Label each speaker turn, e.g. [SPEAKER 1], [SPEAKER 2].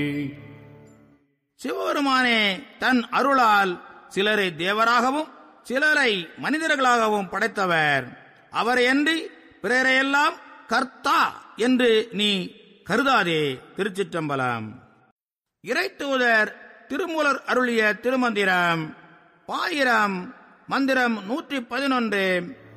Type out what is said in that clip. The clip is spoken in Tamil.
[SPEAKER 1] சிவபெருமானே தன் அருளால் சிலரை தேவராகவும் சிலரை மனிதர்களாகவும் படைத்தவர். அவரையன்றி பிறரையெல்லாம் கர்த்தா என்று நீ கருதாதே. திருச்சிற்றம்பலம். இறைத்தூதர் திருமூலர் அருளிய திருமந்திரம் 1000 மந்திரம் 111